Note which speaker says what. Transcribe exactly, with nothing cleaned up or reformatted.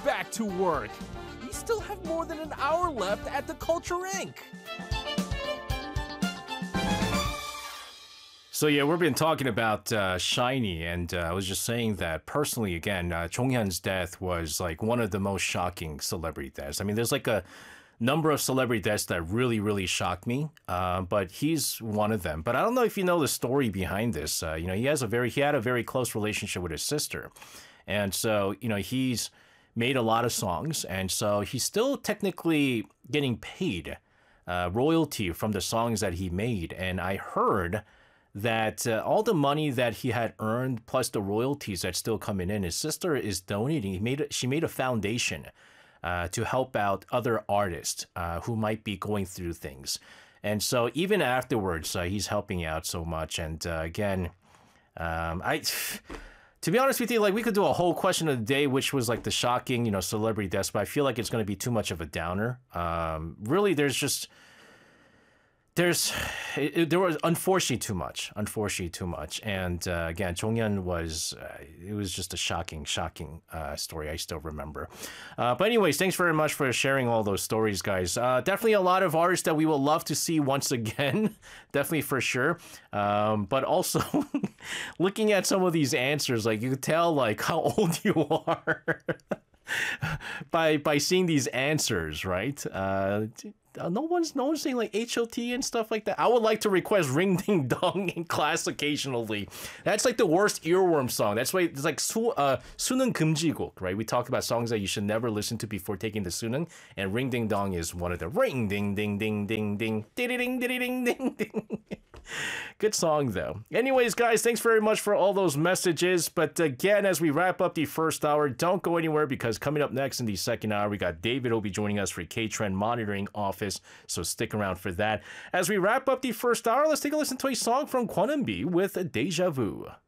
Speaker 1: back to work. We still have more than an hour left at the Culture Incorporated. So yeah, we've been talking about uh, SHINee, and uh, I was just saying that personally, again, uh, Jonghyun's death was like one of the most shocking celebrity deaths. I mean, there's like a number of celebrity deaths that really, really shocked me, uh, but he's one of them. But I don't know if you know the story behind this. Uh, you know, he has a very, he had a very close relationship with his sister, and so you know he's made a lot of songs, and so he's still technically getting paid uh, royalty from the songs that he made. And I heard that uh, all the money that he had earned plus the royalties that's still coming in, his sister is donating. He made she made a foundation uh, to help out other artists uh, who might be going through things. And so even afterwards, uh, he's helping out so much. And uh, again, um, I, to be honest with you, like we could do a whole question of the day, which was like the shocking, you know, celebrity deaths, but I feel like it's going to be too much of a downer. Um, really, there's just There's, it, it, there was unfortunately too much, unfortunately too much, and uh, again, Jonghyun was, uh, it was just a shocking, shocking uh, story. I still remember. Uh, but anyways, thanks very much for sharing all those stories, guys. Uh, definitely a lot of artists that we will love to see once again, definitely for sure. Um, but also, looking at some of these answers, like you could tell, like how old you are by by seeing these answers, right? Uh, no one's no one's saying like H O T and stuff like that. I would like to request Ring Ding Dong in class occasionally. That's like the worst earworm song. That's why it's like 수, uh, 수능 금지곡, right? We talk about songs that you should never listen to before taking the 수능, and Ring Ding Dong is one of the ring ding ding ding ding ding ding ding ding ding ding. Good song though. Anyways, guys, thanks very much for all those messages. But again, as we wrap up the first hour, don't go anywhere, because coming up next in the second hour, we got David will be joining us for K-Trend Monitoring Office. So stick around for that. As we wrap up the first hour, let's take a listen to a song from Kwon and B with Deja Vu.